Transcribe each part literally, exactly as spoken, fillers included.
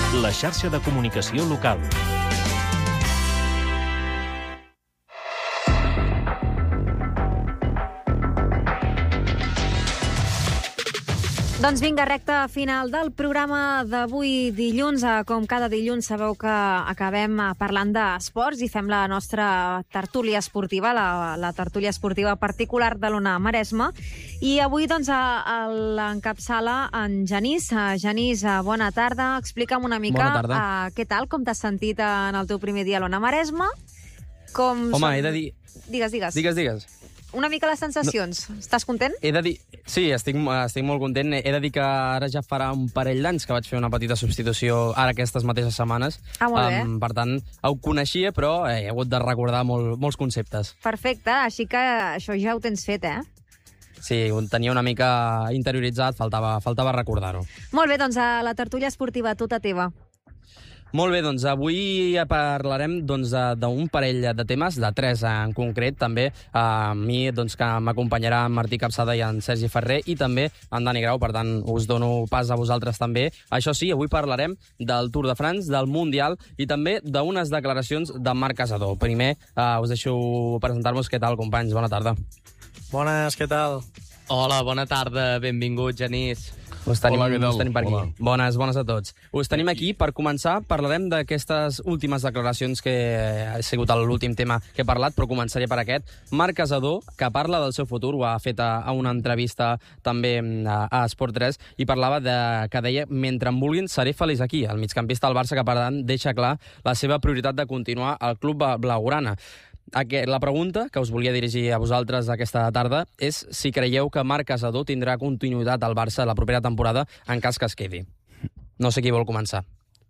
la xarxa de comunicació local. Doncs vinga, recta final del programa d'avui dilluns. Com cada dilluns sabeu que acabem parlant d'esports i fem la nostra tertúlia esportiva, la, la tertúlia esportiva particular de l'Ona Maresme. I avui doncs l'encapçala en Genís. Genís, bona tarda. Explica'm una mica uh, què tal, com t'has sentit en el teu primer dia a l'Ona Maresme. Com Home, som... he de dir... Digues, digues. Digues, digues. Una mica les sensacions. No. Estàs content? He de dir... Sí, estic, estic molt content. He de dir que ara ja farà un parell d'anys que vaig fer una petita substitució ara aquestes mateixes setmaanes. Ah, molt bé. Um, per tant, ho coneixia, però he hagut de recordar molt, molts conceptes. Perfecte, així que això ja ho tens fet, eh? Sí, ho tenia una mica interioritzat, faltava, faltava recordar-ho. Molt bé, doncs a la tertúlia esportiva, tota teva. Molt bé, doncs avui parlarem doncs, d'un parell de temes, de tres en concret, també a mi, doncs, que m'acompanyarà en Martí Capçada i en Sergi Ferrer, i també en Dani Grau, per tant, us dono pas a vosaltres també. Això sí, avui parlarem del Tour de France, del Mundial, i també d'unes declaracions de Marc Casadó. Primer, uh, us deixo presentar-vos. Què tal, companys? Bona tarda. Bones, què tal? Hola, bona tarda, benvingut, Genís. Us tenim, Hola, què tal? us tenim per aquí. Hola. Bones, bones a tots. Us tenim aquí. Per començar, parlarem d'aquestes últimes declaracions que ha sigut l'últim tema que he parlat, però començaré per aquest. Marc Casadó, que parla del seu futur, ho ha fet a, a una entrevista també a, a Esport tres, i parlava de, que deia, mentre em vulguin, seré feliç aquí. El migcampista del Barça, que per tant deixa clar la seva prioritat de continuar al club blaugrana. La pregunta que us volia dirigir a vosaltres aquesta tarda és si creieu que Marc Casadó tindrà continuïtat al Barça la propera temporada en cas que es quedi. No sé qui vol començar.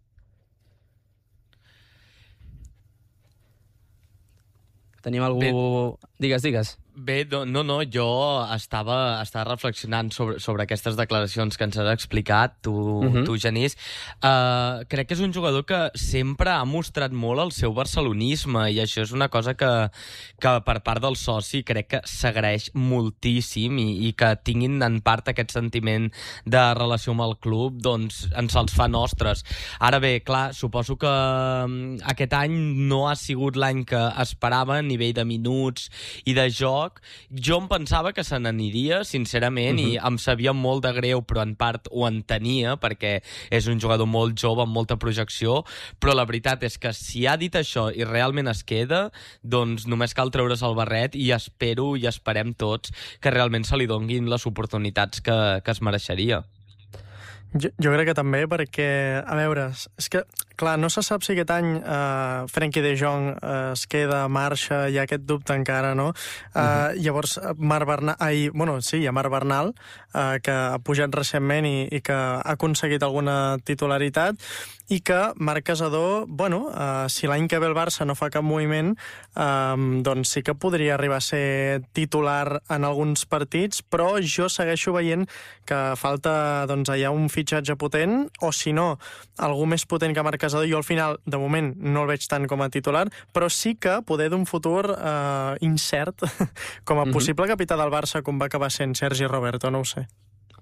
Tenim algú... Bé. Digues, digues. Bé, no, no, jo estava, estava reflexionant sobre, sobre aquestes declaracions que ens has explicat, tu, uh-huh. tu Genís. Uh, crec que és un jugador que sempre ha mostrat molt el seu barcelonisme, i això és una cosa que, que per part del soci crec que s'agraeix moltíssim, i, i que tinguin en part aquest sentiment de relació amb el club, doncs ens els fa nostres. Ara bé, clar, suposo que aquest any no ha sigut l'any que esperava a nivell de minuts i de joc. Jo em pensava que se n'aniria, sincerament, uh-huh. i em sabia molt de greu, però en part ho entenia, perquè és un jugador molt jove, amb molta projecció, però la veritat és que si ha dit això i realment es queda, doncs només cal treure's el barret, i espero i esperem tots que realment se li donguin les oportunitats que, que es mereixeria. Jo, jo crec que també, perquè, a veure, és que, clar, no se sap si aquest any uh, Frenkie de Jong uh, es queda, marxa, hi ha aquest dubte encara, no? Uh, uh-huh. Llavors, Marc Bernal, ai, bueno, sí, hi ha Marc Bernal, uh, que ha pujat recentment i, i que ha aconseguit alguna titularitat, i que Marc Casadó, bueno, uh, si l'any que ve el Barça no fa cap moviment, um, doncs sí que podria arribar a ser titular en alguns partits, però jo segueixo veient que falta, doncs, allà un fitxatge potent, o si no, algú més potent que Marc Casadó. Jo al final, de moment, no el veig tant com a titular, però sí que poder d'un futur uh, incert com a possible uh-huh. capità del Barça, com va acabar sent Sergi Roberto, no ho sé.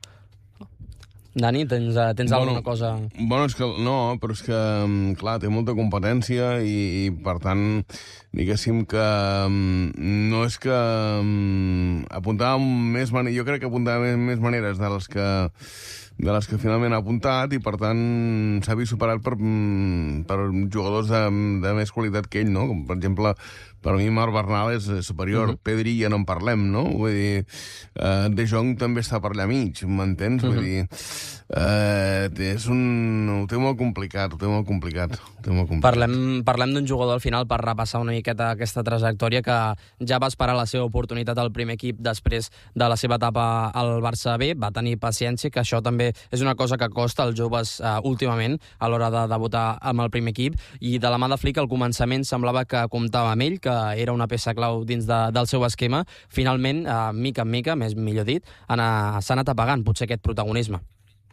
Dani, tens, tens bueno, alguna cosa... Bueno, és que no, però és que, clar, té molta competència i, i per tant, diguéssim que no és que apuntava més maneres, jo crec que apuntava més, més maneres de les que de les que finalment ha apuntat, i per tant s'ha vist superat per, per jugadors de, de més qualitat que ell, no? Com, per exemple, per mi Marc Bernal és superior, uh-huh. Pedri ja no en parlem, no? Vull dir, uh, De Jong també està per allà mig, m'entens? Uh-huh. Vull dir, uh, és un... ho té molt complicat, ho té molt complicat. Ho té molt complicat. Parlem, parlem d'un jugador al final, per repassar una miqueta aquesta trajectòria, que ja va esperar la seva oportunitat al primer equip després de la seva etapa al Barça B, va tenir paciència, que això també és una cosa que costa als joves uh, últimament a l'hora de debutar amb el primer equip, i de la mà de Flick al començament semblava que comptava amb ell, que era una peça clau dins de, del seu esquema. Finalment, uh, mica en mica, més millor dit, s'ha anat apagant potser aquest protagonisme.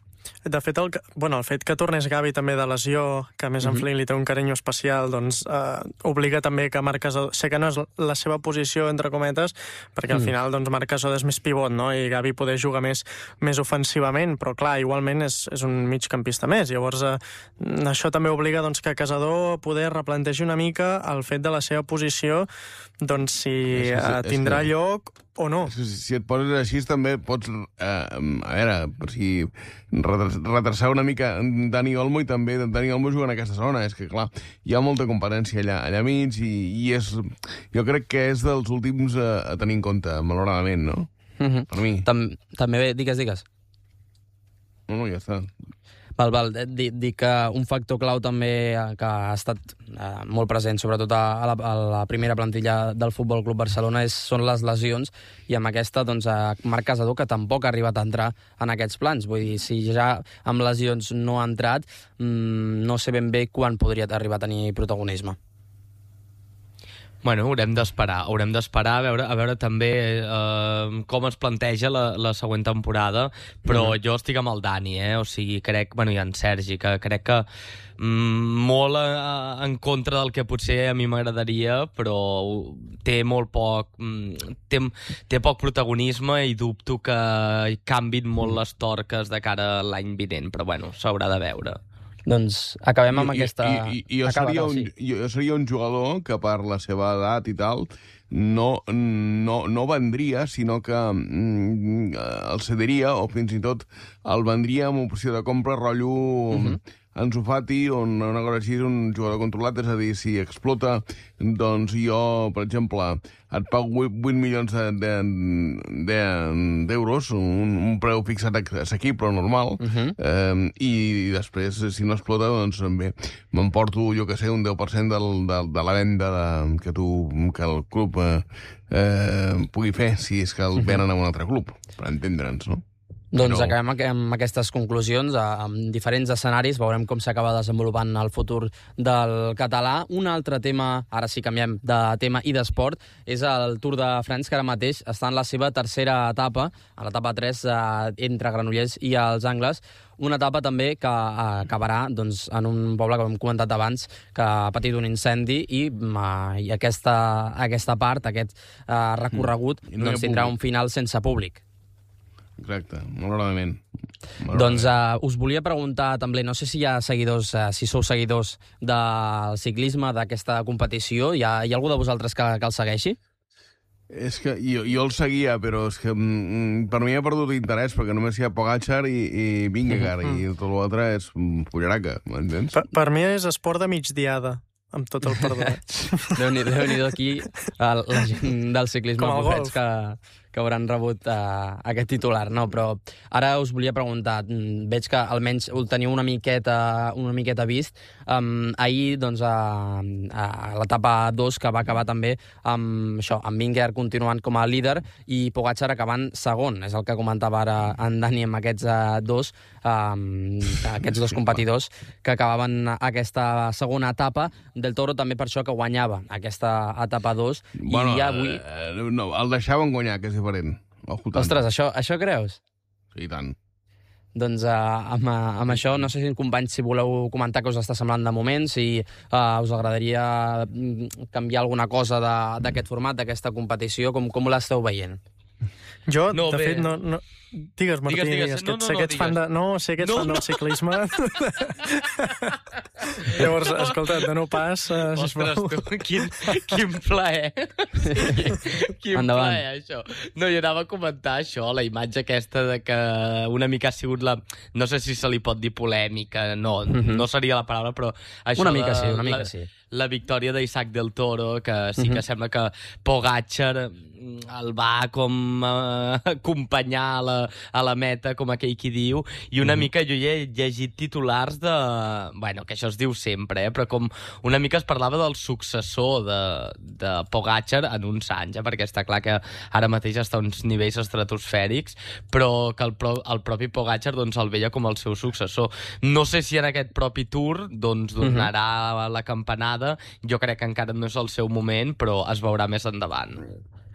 De fet, el, bueno, el fet que tornés Gavi també de lesió, que a més en Flynn li té un carinyo especial, doncs eh, obliga també que Marc Casadó... Sé que no és la seva posició, entre cometes, perquè al Mm. final doncs, Marc Casadó és més pivot, no? I Gavi poder jugar més, més ofensivament, però clar, igualment és, és un migcampista més. Llavors, eh, això també obliga doncs, que Casadó poder replantegi una mica el fet de la seva posició, doncs si És que- eh, és tindrà que- lloc o no. Si, si et poses així també pots, eh, a veure, per si retrasar, retrasar una mica Dani Olmo, i també Dani Olmo juga en aquesta zona. És que, clar, hi ha molta competència allà, allà mig, i, i és, jo crec que és dels últims a, a tenir en compte, malauradament, no? Mhm. Per mi. Tam també bé, digues, digues. No, no, ja està. Val, val. Dic di que un factor clau també eh, que ha estat eh, molt present, sobretot a, a, la, a la primera plantilla del Futbol Club Barcelona, és, són les lesions, i amb aquesta, doncs, eh, Marc Casadó, que tampoc ha arribat a entrar en aquests plans. Vull dir, si ja amb lesions no ha entrat, mmm, no sé ben bé quan podria arribar a tenir protagonisme. Bueno, haurem d'esperar, haurem d'esperar a veure, a veure també eh, com es planteja la, la següent temporada, però mm. jo estic amb el Dani, eh? O sigui, crec, bueno, i en Sergi, que crec que mm, molt a, en contra del que potser a mi m'agradaria, però té molt poc, mm, té, té poc protagonisme, i dubto que canvin molt les torques de cara a l'any vinent, però bueno, s'haurà de veure. Doncs acabem amb I, aquesta... I, i, i jo, Acaba, seria no, un, sí. jo seria un jugador que, per la seva edat i tal, no, no, no vendria, sinó que mm, el cediria, o fins i tot el vendria amb opció de compra, rotllo uh-huh. Ansu Fati, on una cosa així és un jugador controlat, és a dir, si explota, doncs jo, per exemple, et pago vuit milions d'euros, un, un preu fixat assequible, normal, uh-huh. eh, i després, si no explota, doncs bé, m'emporto, jo que sé, un deu per cent del, del, de la venda de, que, tu, que el club eh, eh, pugui fer, si és que el venen a un altre club, per entendre'ns, no? Doncs No. acabem amb aquestes conclusions, amb diferents escenaris, veurem com s'acaba desenvolupant el futur del català. Un altre tema, ara sí canviem de tema i d'esport, és el Tour de France, que ara mateix està en la seva tercera etapa, a l'etapa tres, eh, entre Granollers i els Angles, una etapa també que eh, acabarà doncs, en un poble que hem comentat abans, que ha patit un incendi, i, eh, i aquesta, aquesta part, aquest eh, recorregut, I no hi ha doncs, tindrà públic. un final sense públic. Exacte, malauradament. Doncs uh, us volia preguntar també, no sé si hi ha seguidors, uh, si sou seguidors del ciclisme, d'aquesta competició, hi ha, hi ha algú de vosaltres que, que el segueixi? És que jo, jo el seguia, però és que mm, per mi ha perdut interès, perquè només hi ha Pogačar i, i Vingegaard, i tot l'altre és mm, fullaraca, m'entens? Per, per mi és esport de migdiada, amb tot el perdó. Déu-n'hi- Déu-n'hi-do aquí el, la gent del ciclisme Com el bufets golf. que, que hauran rebut uh, aquest titular, no? Però ara us volia preguntar, mm, veig que almenys ho teniu una miqueta, una miqueta vist. Um, ahir, doncs, a, a l'etapa dos, que va acabar també amb això, amb Vingegaard continuant com a líder i Pogačar acabant segon. És el que comentava ara en Dani amb aquests uh, dos, um, aquests dos competidors que acabaven aquesta segona etapa. Del Toro també per això que guanyava aquesta etapa dos. Bueno, I ja avui... eh, no, el deixaven guanyar, que és diferent. Ojo, tant. Ostres, això, això creus? Sí, tant. Doncs uh, amb, uh, amb això, no sé si, companys, si voleu comentar què us està semblant de moment, si uh, us agradaria mm, canviar alguna cosa de- d'aquest format, d'aquesta competició, com, com l'esteu veient? Jo, No, de bé. fet, no... no... Digues, Martí, Digues, digues. digues, No, que no, sé no, que ets fan de... digues. No, sé que ets No, fan no. del ciclisme. Llavors, escolta, et dono pas, uh, Ostres, sisplau. tu, quin, quin plaer. Sí, quin Endavant. plaer, això. No, jo anava a comentar això, la imatge aquesta de que una mica ha sigut la... No sé si se li pot dir polèmica, no, Mhm. no seria la paraula, però... Això Una mica de, sí, una mica la, sí. La victòria d'Isaac del Toro, que sí Mhm. que sembla que Pogačar mm, el va com eh, acompanyar a la, a la meta, com aquell qui diu, i una mica jo hi he llegit titulars de... Bueno, que això es diu sempre, eh? Però com una mica es parlava del successor de, de Pogačar en uns anys, eh? Perquè està clar que ara mateix està a uns nivells estratosfèrics, però que el, pro, el propi Pogačar doncs, el veia com el seu successor. No sé si en aquest propi Tour doncs, donarà la campanada, jo crec que encara no és el seu moment, però es veurà més endavant.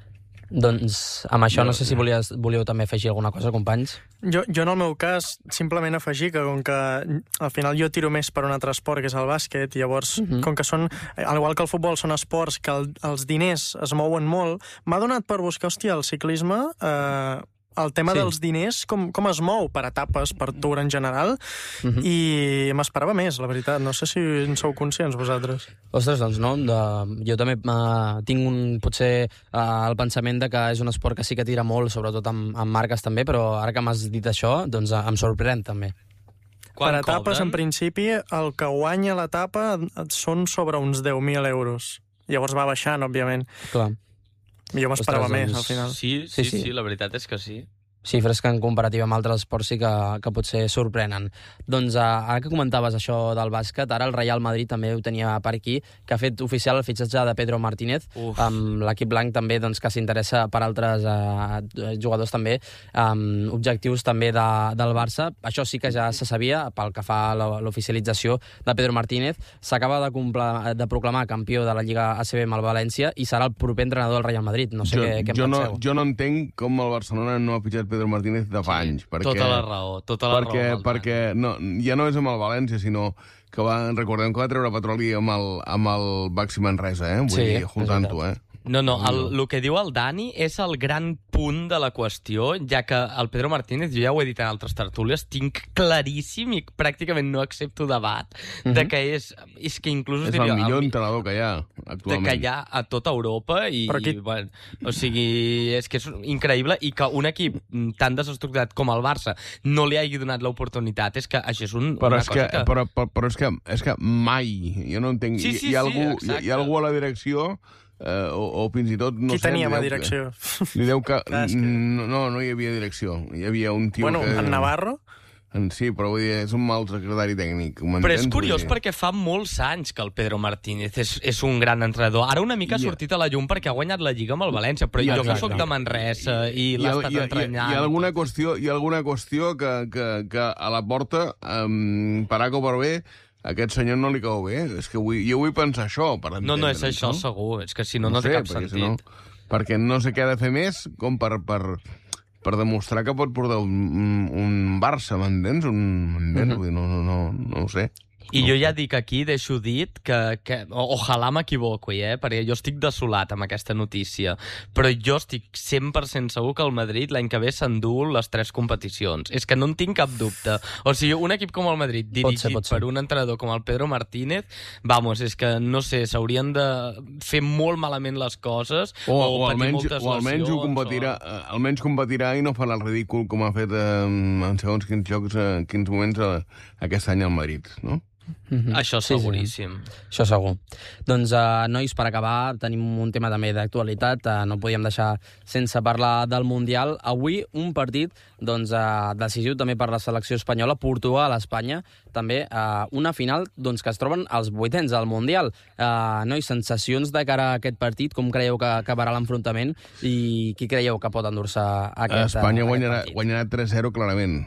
Doncs amb això no sé si volies, volíeu també afegir alguna cosa, companys. Jo, jo en el meu cas, simplement afegir que com que al final jo tiro més per un altre esport, que és el bàsquet, i llavors, uh-huh. com que són, al igual que el futbol, són esports que el, els diners es mouen molt, m'ha donat per buscar, hòstia, el ciclisme... Eh, el tema sí. dels diners, com, com es mou per etapes, per Tour en general, uh-huh. i m'esperava més, la veritat. No sé si en sou conscients, vosaltres. Ostres, doncs no. De... Jo també uh, tinc un, potser uh, el pensament de que és un esport que sí que tira molt, sobretot amb, amb marques també, però ara que m'has dit això, doncs uh, em sorprèn també. Quan per etapes, cobren? En principi, el que guanya l'etapa són sobre uns deu mil euros. Llavors va baixant, òbviament. Clar. Jo m'esperava Ostres, més, doncs... al final. Sí, sí, sí, sí, la veritat és que sí. Xifres que en comparativa amb altres esports sí que, que potser sorprenen. Doncs uh, ara que comentaves això del bàsquet, ara el Real Madrid també ho tenia per aquí, que ha fet oficial el fitxatge de Pedro Martínez, Uf. amb l'equip blanc també doncs, que s'interessa per altres uh, jugadors també, um, objectius també de, del Barça. Això sí que ja se sabia, pel que fa a l'oficialització de Pedro Martínez. S'acaba de, de proclamar campió de la Lliga A C B amb el València i serà el proper entrenador del Real Madrid. No sé jo, què, què jo en no, penseu. Jo no entenc com el Barcelona no ha fitxat Pedro Martínez de fa sí, anys. Perquè, tota la raó, tota la perquè, raó. Perquè no, ja no és amb el València, sinó que va, recordem que va treure petroli amb el, amb el Baxi Manresa, eh? Vull sí, dir, juntant-ho, eh? No, no, el, el que diu el Dani és el gran punt de la qüestió, ja que el Pedro Martínez, jo ja ho he dit en altres tertúlies, tinc claríssim i pràcticament no accepto debat, uh-huh. de que és, és que inclús... És diria, el millor el, entrenador que hi ha, actualment. De que hi ha a tota Europa i... Aquí... i bueno, o sigui, és que és increïble i que un equip tan desestructurat com el Barça no li hagi donat l'oportunitat, és que això és un, però una és cosa que, que... Però, però, però és, que, és que mai, jo no entenc, sí, sí, hi, hi, ha sí, algú, hi, hi ha algú a la direcció... Uh, o, o fins i tot... No Qui sé, teníem a direcció? Que, li deu que... que... No, no hi havia direcció. Hi havia un tio bueno, que... en Navarro? Sí, però vull dir, és un mal secretari tècnic. Però és curiós perquè fa molts anys que el Pedro Martínez és, és un gran entrenador. Ara una mica ha sortit a la llum perquè ha guanyat la Lliga amb el València, però jo que soc de Manresa i l'ha estat entrenyant... Hi ha alguna qüestió, hi ha alguna qüestió que, que, que a la porta, um, per A o per B, aquest senyor no li cau bé. És que vull, jo vull pensar això, per entendre'ns. No, no, és això, no? Segur. És que si no, no, no té sé, cap sentit. Si no, perquè no sé què ha de fer més com per, per, per demostrar que pot portar un, un Barça, m'entens? Un, m'entens? Mm-hmm. No, no, no, no ho sé. I jo ja dic aquí, deixo dit, que, que ojalà m'equivoco, eh? Perquè jo estic desolat amb aquesta notícia, però jo estic cent per cent segur que el Madrid l'any que ve s'endú les tres competicions. És que no en tinc cap dubte. O sigui, un equip com el Madrid, dirigit ser, per un entrenador com el Pedro Martínez, vamos, és que, no sé, s'haurien de fer molt malament les coses o, o, o patir almenys, moltes o almenys lesions. Ho competirà, o... almenys competirà i no farà el ridícul com ha fet eh, en segons quins jocs, en quins moments eh, aquest any al Madrid, no? Mm-hmm. Això seguríssim. Sí, sí. Això segur. Doncs, uh, nois, per acabar, tenim un tema també d'actualitat. Uh, no podíem deixar sense parlar del Mundial. Avui, un partit doncs, uh, decisiu també per la selecció espanyola, Portugal-Espanya. També uh, una final doncs, que es troben als vuitens del Mundial. Uh, nois, sensacions de cara a aquest partit? Com creieu que acabarà l'enfrontament? I qui creieu que pot endur-se aquest, Espanya uh, guanyarà, aquest guanyarà tres zero clarament.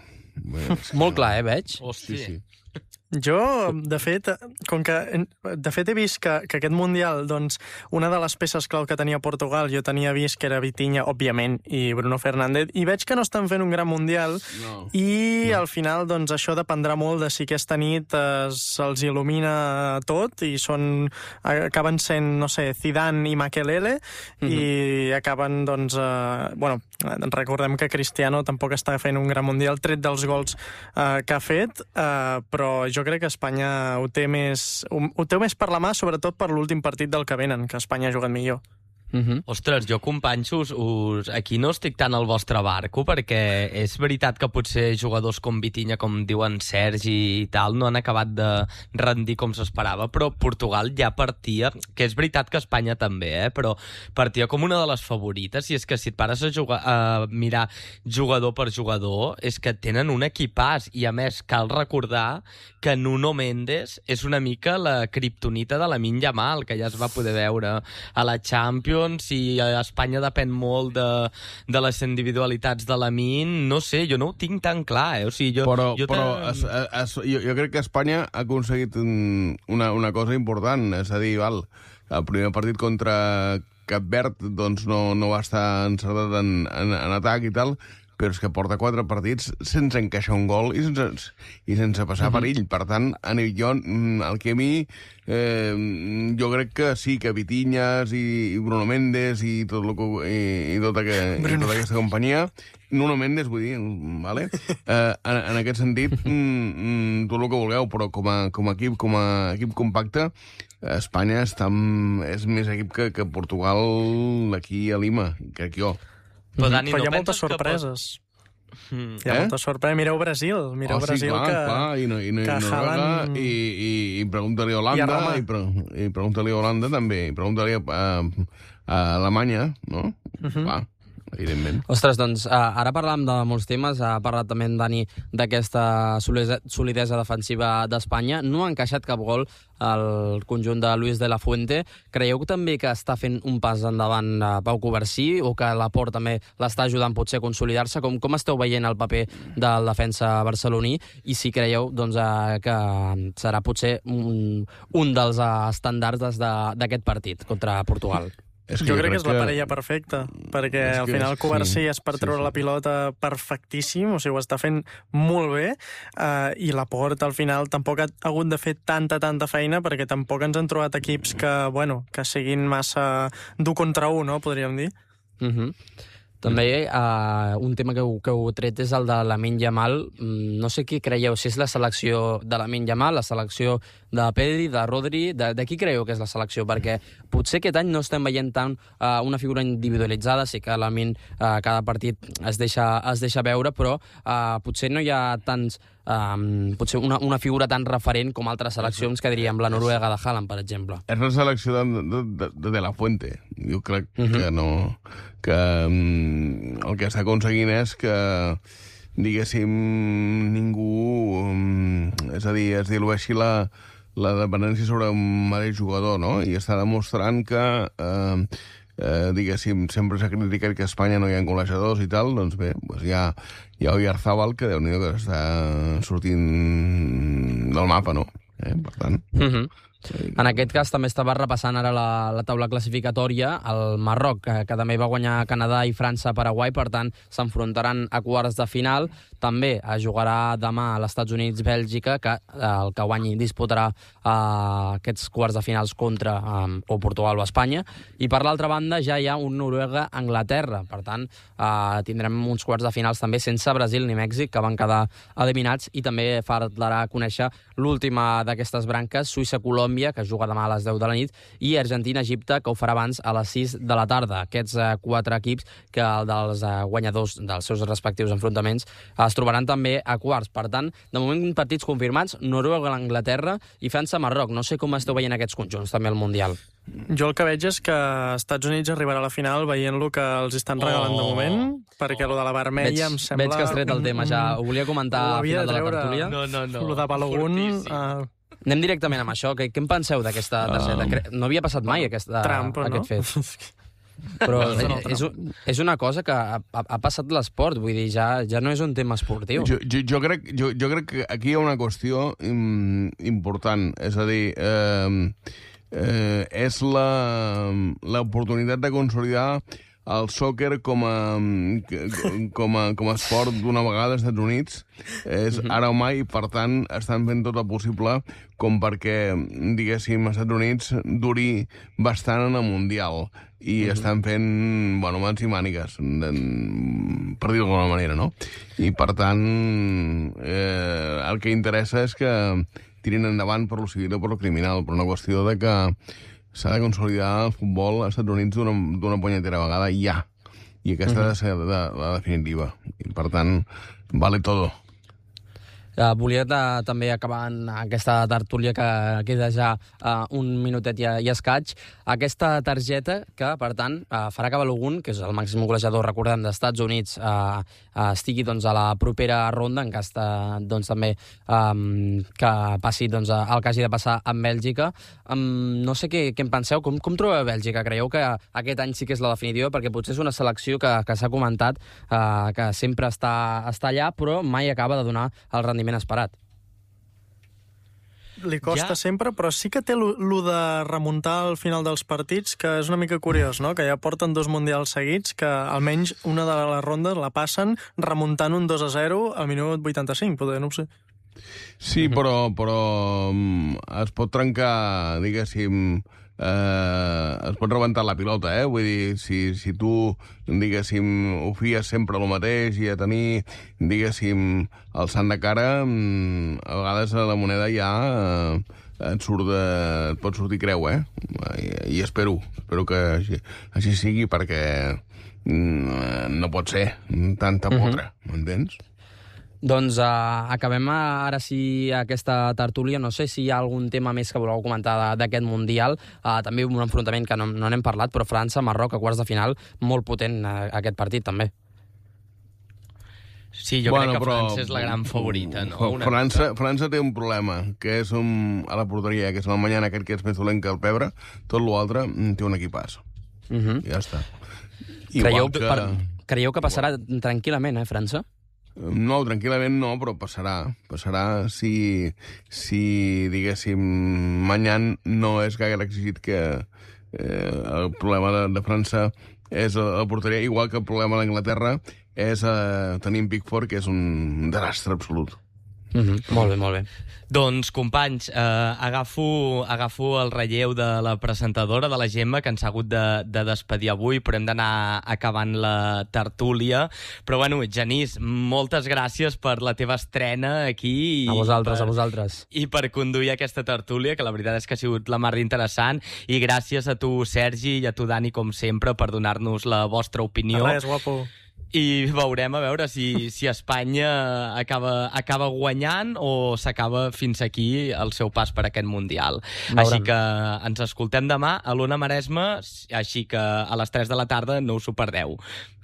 Molt clar, eh, veig? Hòstia. Sí, sí. Jo, de fet, com que, de fet he vist que, que aquest Mundial, doncs, una de les peces clau que tenia Portugal, jo tenia vist que era Vitinha, òbviament, i Bruno Fernández, i veig que no estan fent un gran Mundial, no. i no. al final, doncs, això dependrà molt de si aquesta nit eh, se'ls il·lumina tot, i són, acaben sent, no sé, Zidane i Makelele, mm-hmm. i acaben, doncs, eh, bueno, recordem que Cristiano tampoc està fent un gran Mundial, tret dels gols eh, que ha fet, eh, però jo jo crec que Espanya ho té més, ho, ho té més per la mà, sobretot per l'últim partit del que venen, que Espanya ha jugat millor. Uh-huh. Ostres, jo, companys, us, us, aquí no estic tant al vostre barco, perquè és veritat que potser jugadors com Vitinha, com diuen Sergi i tal, no han acabat de rendir com s'esperava, però Portugal ja partia, que és veritat que Espanya també, eh, però partia com una de les favorites, i és que si et pares a, jugar, a mirar jugador per jugador, és que tenen un equipàs, i a més cal recordar que Nuno Mendes és una mica la kriptonita de Lamine Yamal, que ja es va poder veure a la Champions, i Espanya depèn molt de, de les individualitats de Lamine, no sé, jo no ho tinc tan clar, eh? O sigui, jo, però jo, però es, es, jo, jo crec que Espanya ha aconseguit una, una cosa important, és a dir, val, el primer partit contra Cap Verd doncs, no, no va estar encertat en, en, en atac i tal, però és que porta quatre partits sense encaixar un gol i sense, i sense passar uh-huh. perill. Per tant, jo, el que a mi, eh, jo crec que sí, que Vitinhas i, i Bruno Méndez i, tot lo que, i, i, tota, que, i tota aquesta companyia, Nuno Méndez, vull dir, vale? eh, en, en aquest sentit, mm, tot el que vulgueu, però com a, com a equip, com a equip compacte, Espanya està, és més equip que, que Portugal aquí a Lima, crec jo. Però, Dani, però no hi ha moltes sorpreses. Pot... Hmm. Hi ha eh? moltes sorpreses. Mireu Brasil. Mireu oh, sí, Brasil clar, que... clar, i, no, i, no, que i Noruega, Haaland... i, i, i pregunta-li a Holanda, I, i, pre, i pregunta-li a Holanda també, i pregunta-li a, a, a Alemanya, no? Uh-huh. Clar, evidentment. Ostres, doncs, ara parlàvem de molts temes, ha parlat també en Dani d'aquesta solidesa defensiva d'Espanya. No ha encaixat cap gol el conjunt de Luis de la Fuente. Creieu també que està fent un pas endavant a Pau Covarsí o que Laporte també l'està ajudant potser a consolidar-se? Com, com esteu veient el paper del defensa barceloní? I si creieu doncs, que serà potser un, un dels estàndards d'aquest partit contra Portugal? És jo, jo crec que és que... la parella perfecta, perquè al final Covarsí sí, és per sí, treure sí. la pilota perfectíssim, o sigui, ho està fent molt bé, eh, i Laporte al final tampoc ha hagut de fer tanta, tanta feina, perquè tampoc ens han trobat equips que, bueno, que siguin massa dur contra un, no?, podríem dir. Mhm. També uh, un tema que heu, que heu tret és el de Lamine Yamal. No sé qui creieu, si és la selecció de Lamine Yamal, la selecció de Pedri, de Rodri, de, de qui creieu que és la selecció? Perquè potser aquest any no estem veient tant uh, una figura individualitzada, sí que Lamine uh, cada partit es deixa, es deixa veure, però uh, potser no hi ha tants... Um, potser una, una figura tan referent com altres seleccions que diríem la Noruega de Haaland, per exemple. És la selecció de, de, de, de la Fuente. Jo crec uh-huh. que no... que um, el que està aconseguint és que, diguéssim, ningú... Um, és a dir, es dilueixi la, la dependència sobre un mateix jugador, no? I està demostrant que... Uh, Eh, diguéssim, sempre s'ha criticat que a Espanya no hi ha golejadors i tal, doncs bé, doncs hi ha, hi ha Oyarzabal, que Déu-n'hi-do que està sortint del mapa, no? Eh, per tant... Uh-huh. En aquest cas també estava repassant ara la, la taula classificatòria, el Marroc, que, que també va guanyar Canadà i França a Paraguai, per tant s'enfrontaran a quarts de final. També es jugarà demà a l'Estats Units-Bèlgica, que el que guanyi disputarà uh, aquests quarts de finals contra um, o Portugal o Espanya. I per l'altra banda ja hi ha un Noruega-Anglaterra, per tant uh, tindrem uns quarts de finals també sense Brasil ni Mèxic, que van quedar eliminats, i també farà conèixer l'última d'aquestes branques, Suïssa-Colòmbia, que juga demà a les deu de la nit, i Argentina-Egipte, que ho farà abans a les sis de la tarda. Aquests uh, quatre equips, que dels uh, guanyadors dels seus respectius enfrontaments, uh, es trobaran també a quarts. Per tant, de moment partits confirmats, Noruega-Anglaterra i França-Marroc. No sé com esteu veient aquests conjunts també al Mundial. Jo el que veig és que Estats Units arribarà a la final veient-lo que els estan regalant oh. de moment, perquè oh. lo de la vermella veig, em sembla... Veig que has tret el tema ja. Ho volia comentar al final de, de la tertúlia. No, no, no. Lo de Balogun... Uh... Anem directament amb això. Què, què en penseu d'aquesta targeta? Um, no havia passat mai aquesta, Trump, aquest no? fet. Però és, és una cosa que ha, ha passat l'esport, vull dir, ja, ja no és un tema esportiu. Jo, jo, jo, crec, jo, jo crec que aquí hi ha una qüestió im, important, és a dir, eh, eh, és l'oportunitat de consolidar el soccer com a, com a, com a esport d'una vegada als Estats Units és ara o mai, i per tant estan fent tot el possible com perquè, diguéssim, als Estats Units duri bastant en el Mundial, i uh-huh. estan fent, bueno, mans i mànigues, per dir-ho d'alguna manera, no? I per tant, eh, el que interessa és que tirin endavant per lo civil o per lo criminal, per una qüestió de que s'ha de consolidar el futbol als Estats Units d'una punyetera vegada ja. I aquesta uh-huh. ha de ser la, la definitiva. I, per tant, vale todo. Uh, volia de, també acabar en aquesta tertúlia que queda ja uh, un minutet i, i escaig. Aquesta targeta que, per tant, uh, farà que Balogun, que és el màxim golejador, recordem, dels Estats Units, uh, uh, estigui doncs, a la propera ronda, en cas de, doncs, també um, que passi doncs, el que hagi de passar amb Bèlgica. Um, no sé què, què en penseu. Com, com trobeu Bèlgica? Creieu que aquest any sí que és la definitiva? Perquè potser és una selecció que, que s'ha comentat uh, que sempre està, està allà, però mai acaba de donar el rendiment esperat. li costa Ja. sempre, però sí que té lo lo de remuntar al final dels partits, que és una mica curiós, no? Que ja porten dos mundials seguits, que almenys una de les rondes la passen remuntant un dos a zero al minut vuitanta-cinc, poder, no ho sé. Sí, però, però mm, es pot trencar, diguéssim, eh, es pot rebentar la pilota, eh? Vull dir, si, si tu, diguéssim, ho fies sempre el mateix i a tenir, diguéssim, el sant de cara, mm, a vegades a la moneda ja eh, et, surt de, et pot sortir creu, eh? I, i espero, espero que així, així sigui, perquè mm, no pot ser tanta potra, uh-huh. m'entens? Doncs uh, acabem ara sí aquesta tertúlia. No sé si hi ha algun tema més que voleu comentar d'aquest Mundial. Uh, també un enfrontament que no no n'hem parlat, però França-Marroc a quarts de final, molt potent uh, aquest partit també. Sí, jo bueno, crec que però, França és la gran favorita, no? Una França, França té un problema, que és un, a la porteria, que és el Mañana, aquest que és més dolent que el pebre. Tot l'altre té un equipàs. Uh-huh. Ja està. Creieu que... Per, creieu que passarà tranquil·lament, eh, França? No, tranquil·lament no, però passarà. Passarà si, si diguéssim, Mañana no és gaire exigit, que eh, el problema de, de França és la porteria, igual que el problema d'Anglaterra és eh, tenir Pickford, que és un desastre absolut. Mm-hmm. Molt bé, molt bé. Doncs, companys, eh, agafo, agafo el relleu de la presentadora, de la Gemma, que ens ha hagut de, de despedir avui, però hem d'anar acabant la tertúlia. Però, bueno, Genís, moltes gràcies per la teva estrena aquí. A vosaltres, per, a vosaltres. I per conduir aquesta tertúlia, que la veritat és que ha sigut la mar d'interessant. I gràcies a tu, Sergi, i a tu, Dani, com sempre, per donar-nos la vostra opinió. Res, guapo. I veurem a veure si, si Espanya acaba, acaba guanyant o s'acaba fins aquí el seu pas per aquest Mundial. Veurem. Així que ens escoltem demà a l'Ona Maresme, així que a les tres de la tarda no us ho perdeu.